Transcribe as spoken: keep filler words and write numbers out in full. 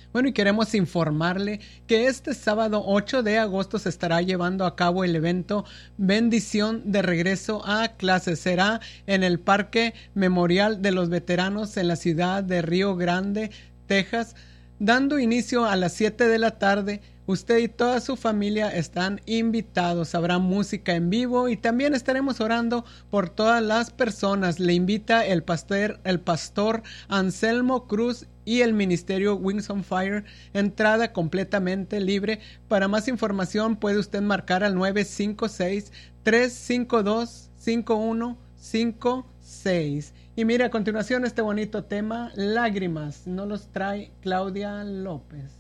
Bueno, y queremos informarle que este sábado ocho de agosto se estará llevando a cabo el evento Bendición de Regreso a Clases. Será en el Parque Memorial de los Veteranos en la ciudad de Río Grande, Texas, dando inicio a las siete de la tarde. Usted y toda su familia están invitados. Habrá música en vivo y también estaremos orando por todas las personas. Le invita el pastor, el pastor Anselmo Cruz y el ministerio Wings on Fire. Entrada completamente libre. Para más información puede usted marcar al nueve cinco seis, tres cinco dos, cinco uno cinco seis. Y mire a continuación este bonito tema, Lágrimas. Nos los trae Claudia López.